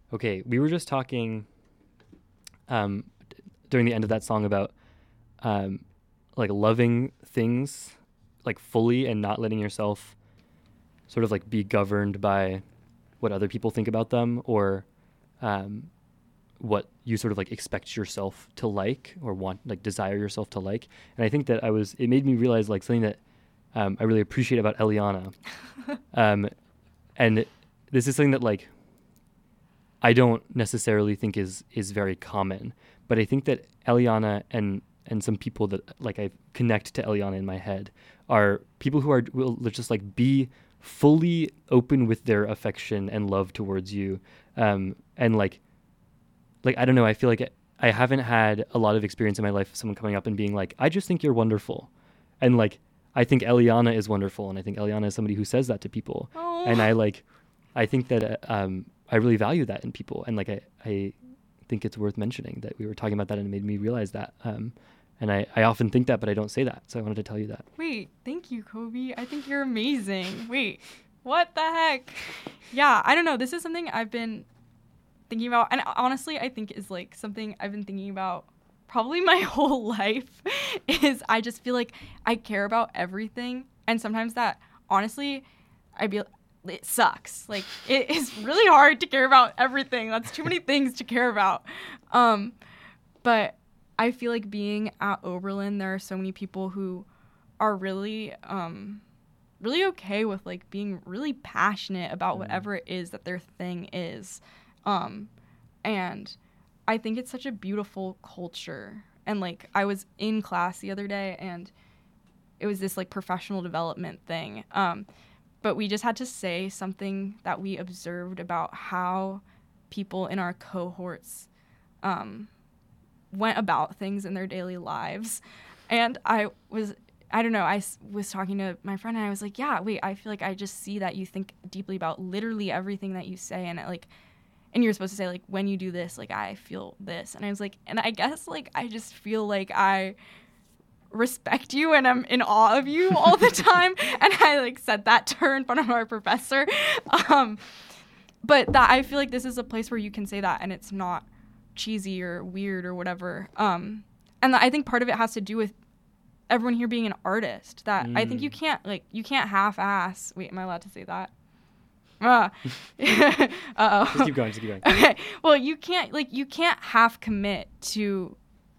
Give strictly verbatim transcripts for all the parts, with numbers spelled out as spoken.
okay, we were just talking um, d- during the end of that song about um, like loving things like fully and not letting yourself sort of like be governed by what other people think about them or um, what you sort of like expect yourself to like or want, like desire yourself to like. And I think that I was, it made me realize like something that um, I really appreciate about Eliana. um, and this is something that like I don't necessarily think is is very common, but I think that Eliana and and some people that like I connect to Eliana in my head are people who are will just like be fully open with their affection and love towards you, um, and like like I don't know, I feel like I haven't had a lot of experience in my life of someone coming up and being like, I just think you're wonderful, and like I think Eliana is wonderful, and I think Eliana is somebody who says that to people, Oh. and I like I think that uh, um. I really value that in people. And like, I, I think it's worth mentioning that we were talking about that and it made me realize that. Um, and I, I often think that, but I don't say that. So I wanted to tell you that. Wait, thank you, Kobe. I think you're amazing. Wait, what the heck? Yeah, I don't know. This is something I've been thinking about. And honestly, I think is like something I've been thinking about probably my whole life is I just feel like I care about everything. And sometimes that, honestly, I'd be it sucks. Like, it is really hard to care about everything. That's too many things to care about. Um, but I feel like being at Oberlin, there are so many people who are really, um, really okay with, like, being really passionate about mm. whatever it is that their thing is. Um, and I think it's such a beautiful culture. And, like, I was in class the other day, and it was this, like, professional development thing. Um, But we just had to say something that we observed about how people in our cohorts um, went about things in their daily lives. And I was, I don't know, I was talking to my friend and I was like, yeah, wait, I feel like I just see that you think deeply about literally everything that you say. And it, like, and you're supposed to say, like, when you do this, like, I feel this. And I was like, and I guess, like, I just feel like I respect you and I'm in awe of you all the time. And I like said that to her in front of our professor. Um, but that I feel like this is a place where you can say that and it's not cheesy or weird or whatever. Um, and I think part of it has to do with everyone here being an artist. That mm. I think you can't like you can't half-ass. Wait, am I allowed to say that? Uh, uh-oh. Just keep going. Just keep going. Okay. Well, you can't like you can't half commit to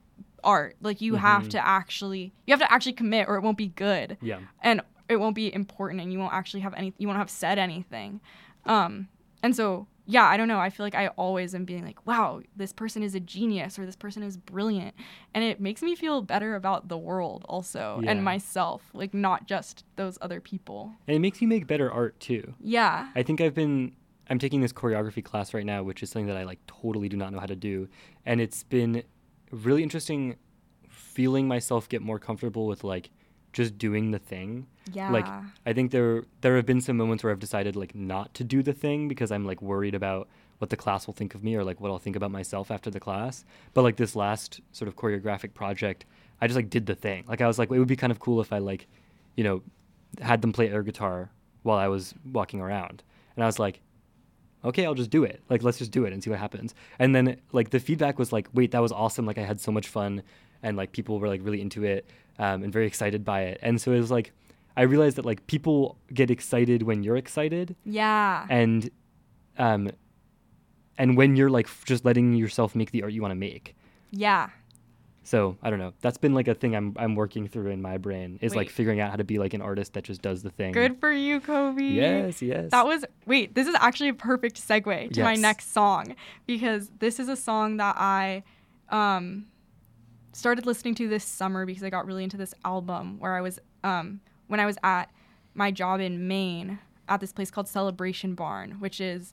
art. Like you mm-hmm. have to actually you have to actually commit or it won't be good. Yeah. And it won't be important and you won't actually have any you won't have said anything. Um and so yeah, I don't know. I feel like I always am being like, wow, this person is a genius or this person is brilliant. And it makes me feel better about the world also yeah. and myself, like not just those other people. And it makes you make better art too. Yeah. I think I've been I'm taking this choreography class right now, which is something that I like totally do not know how to do. And it's been really interesting feeling myself get more comfortable with like just doing the thing. Yeah. Like I think there there have been some moments where I've decided like not to do the thing because I'm like worried about what the class will think of me or like what I'll think about myself after the class. But like this last sort of choreographic project, I just like did the thing. Like I was like, it would be kind of cool if I like, you know, had them play air guitar while I was walking around. And I was like, okay, I'll just do it. Like, let's just do it and see what happens. And then, like, the feedback was like, wait, that was awesome. Like, I had so much fun. And, like, people were, like, really into it um, and very excited by it. And so it was, like, I realized that, like, people get excited when you're excited. Yeah. And, um, and when you're, like, f- just letting yourself make the art you want to make. Yeah. So, I don't know. That's been, like, a thing I'm I'm working through in my brain is, wait. like, figuring out how to be, like, an artist that just does the thing. Good for you, Kobe. Yes, yes. That was, wait, this is actually a perfect segue to yes. my next song because this is a song that I um, started listening to this summer because I got really into this album where I was, um, when I was at my job in Maine at this place called Celebration Barn, which is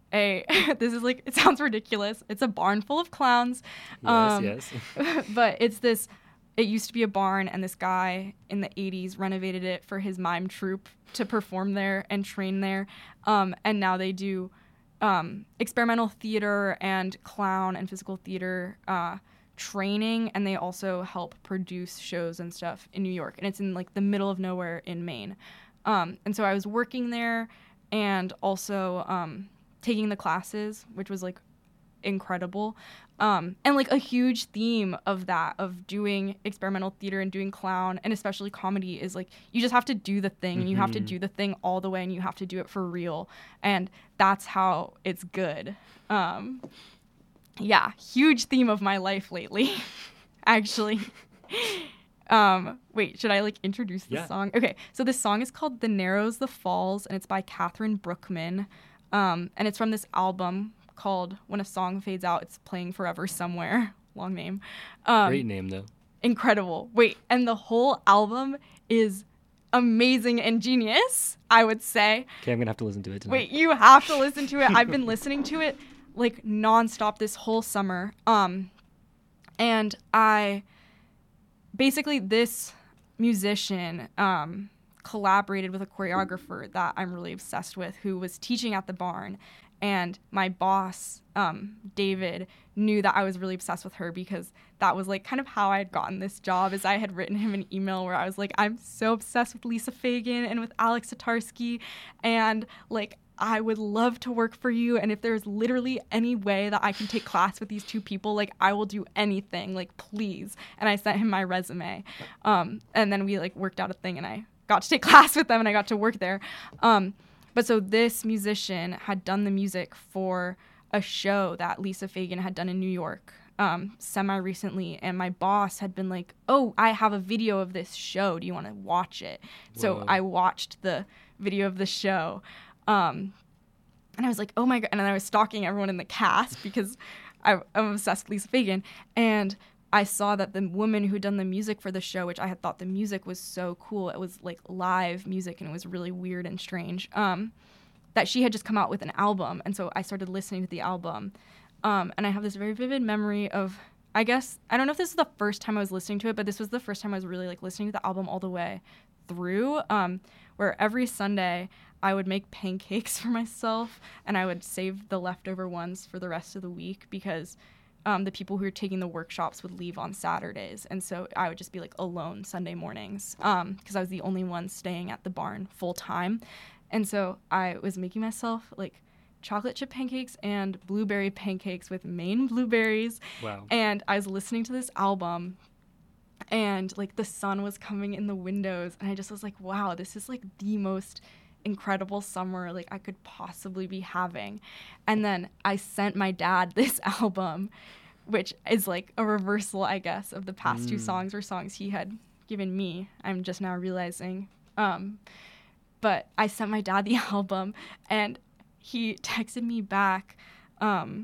a this is like it sounds ridiculous. It's a barn full of clowns. Yes, um, yes. But it's this it used to be a barn and this guy in the eighties renovated it for his mime troupe to perform there and train there. Um, and now they do um, experimental theater and clown and physical theater uh, training, and they also help produce shows and stuff in New York. And it's in like the middle of nowhere in Maine. Um, and so I was working there and also um, taking the classes, which was like incredible. Um, and like a huge theme of that, of doing experimental theater and doing clown and especially comedy, is like you just have to do the thing. Mm-hmm. And you have to do the thing all the way, and you have to do it for real. And that's how it's good. Um, yeah, huge theme of my life lately, actually. Um, wait, should I like introduce the yeah. song? Okay, so this song is called The Narrows, the Falls, and it's by Catherine Brookman. Um, and it's from this album called When a Song Fades Out, It's Playing Forever Somewhere. Long name. Um, Great name, though. Incredible. Wait, and the whole album is amazing and genius, I would say. Okay, I'm going to have to listen to it tonight. Wait, you have to listen to it. I've been listening to it, like, nonstop this whole summer. Um, and I... Basically, this musician um, collaborated with a choreographer that I'm really obsessed with, who was teaching at the barn. And my boss, um, David, knew that I was really obsessed with her, because that was like kind of how I had gotten this job. Is I had written him an email where I was like, I'm so obsessed with Lisa Fagan and with Alex Satarsky, and like I would love to work for you. And if there's literally any way that I can take class with these two people, like I will do anything, like please. And I sent him my resume. Um, and then we like worked out a thing, and I got to take class with them, and I got to work there. Um, But so this musician had done the music for a show that Lisa Fagan had done in New York um, semi-recently. And my boss had been like, oh, I have a video of this show. Do you want to watch it? Whoa. So I watched the video of the show. Um, and I was like, oh, my God. And then I was stalking everyone in the cast because I, I'm obsessed with Lisa Fagan. And I saw that the woman who'd done the music for the show, which I had thought the music was so cool, it was like live music and it was really weird and strange, um, that she had just come out with an album. And so I started listening to the album. Um, and I have this very vivid memory of, I guess, I don't know if this is the first time I was listening to it, but this was the first time I was really like listening to the album all the way through, um, where every Sunday I would make pancakes for myself and I would save the leftover ones for the rest of the week, because Um, the people who were taking the workshops would leave on Saturdays. And so I would just be like alone Sunday mornings because um, I was the only one staying at the barn full time. And so I was making myself like chocolate chip pancakes and blueberry pancakes with Maine blueberries. Wow. And I was listening to this album, and like the sun was coming in the windows. And I just was like, wow, this is like the most incredible summer like I could possibly be having. And then I sent my dad this album, which is like a reversal, I guess, of the past mm. two songs or songs he had given me. I'm just now realizing. Um, but I sent my dad the album, and he texted me back. Um,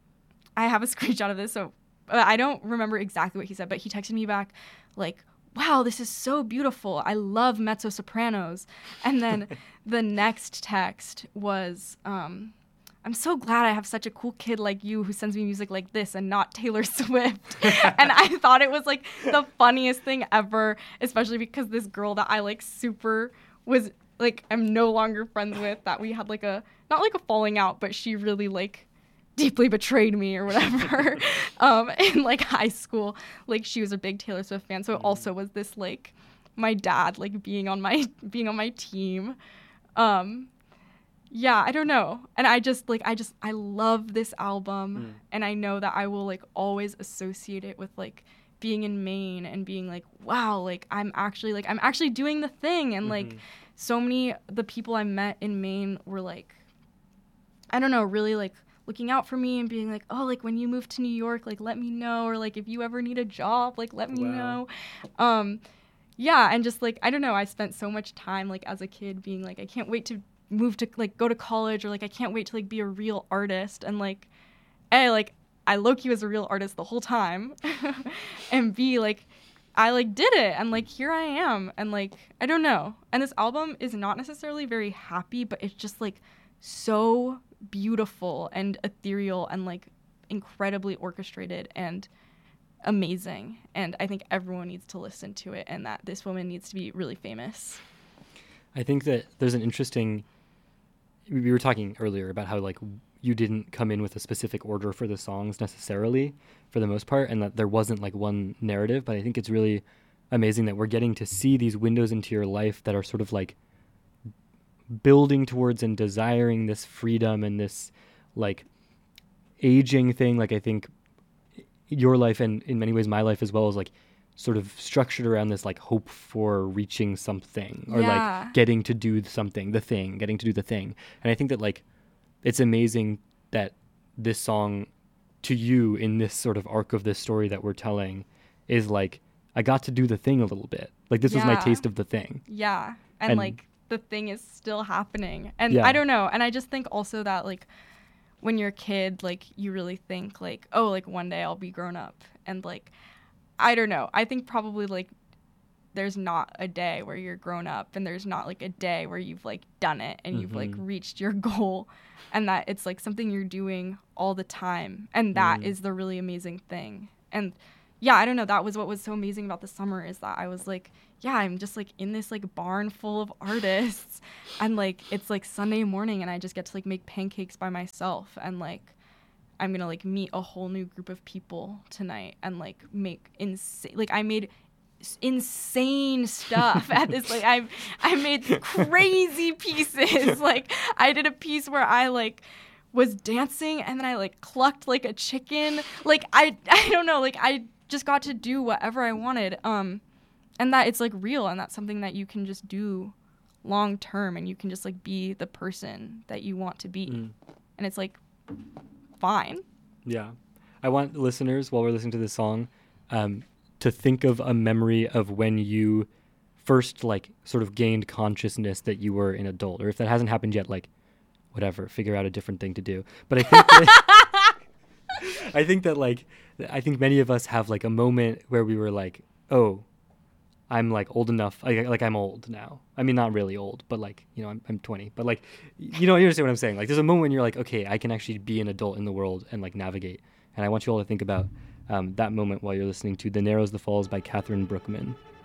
I have a screenshot of this, so I don't remember exactly what he said, but he texted me back like, wow, this is so beautiful. I love mezzo-sopranos. And then the next text was, um, I'm so glad I have such a cool kid like you who sends me music like this and not Taylor Swift. And I thought it was like the funniest thing ever, especially because this girl that I like super was like, I'm no longer friends with, that we had like a, not like a falling out, but she really like deeply betrayed me or whatever. um, in like high school, like she was a big Taylor Swift fan. So it also was this like my dad like being on my being on my team. Um, yeah, I don't know. And I just like I just I love this album, mm. and I know that I will like always associate it with like being in Maine and being like, wow, like I'm actually like I'm actually doing the thing. And mm-hmm. like so many the people I met in Maine were like, I don't know, really like looking out for me and being like, oh, like when you move to New York, like let me know, or like if you ever need a job, like let me wow. know. Um, yeah, and just like I don't know, I spent so much time like as a kid being like, I can't wait to move to like go to college, or like I can't wait to like be a real artist. And like, A, like I low-key was a real artist the whole time, and B, like I like did it, and like here I am, and like I don't know. And this album is not necessarily very happy, but it's just like so beautiful and ethereal and like incredibly orchestrated and amazing. And I think everyone needs to listen to it, and that this woman needs to be really famous. I think that there's an interesting, we were talking earlier about how like you didn't come in with a specific order for the songs necessarily for the most part, and that there wasn't like one narrative, but I think it's really amazing that we're getting to see these windows into your life that are sort of like building towards and desiring this freedom and this like aging thing. Like I think your life and in many ways my life as well is like sort of structured around this like hope for reaching something or Yeah. like getting to do something, the thing, getting to do the thing. And I think that like it's amazing that this song to you in this sort of arc of this story that we're telling is like, I got to do the thing a little bit. Like this was my Yeah. taste of the thing. Yeah. And, And- like the thing is still happening. And Yeah. I don't know. And I just think also that like when you're a kid, like you really think like, oh, like one day I'll be grown up. And like, I don't know. I think probably like there's not a day where you're grown up and there's not like a day where you've like done it and you've like Mhm. reached your goal and that it's like something you're doing all the time. And that Mm. is the really amazing thing. And yeah, I don't know. That was what was so amazing about the summer is that I was like, yeah, I'm just like in this like barn full of artists and like it's like Sunday morning and I just get to like make pancakes by myself and like I'm gonna like meet a whole new group of people tonight and like make insane like I made s- insane stuff at this like I I made crazy pieces like I did a piece where I like was dancing and then I like clucked like a chicken like I I don't know like I just got to do whatever I wanted um and that it's like real and that's something that you can just do long term and you can just like be the person that you want to be Mm. and it's like fine. Yeah. I want listeners, while we're listening to this song, um, to think of a memory of when you first, like, sort of gained consciousness that you were an adult. Or if that hasn't happened yet, like, whatever, figure out a different thing to do. But I think that, I think that, like, I think many of us have, like, a moment where we were like, oh, I'm, like, old enough. Like, like I'm old now. I mean, not really old, but, like, you know, I'm, I'm twenty. But, like, you know, you understand what I'm saying. Like, there's a moment when you're like, okay, I can actually be an adult in the world and, like, navigate. And I want you all to think about um, that moment while you're listening to The Narrows, the Falls by Catherine Brookman.